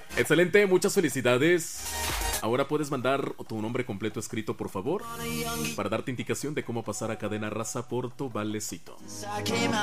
Excelente, muchas felicidades. Ahora puedes mandar tu nombre completo escrito, por favor, para darte indicación de cómo pasar a Cadena Raza por tu valecito.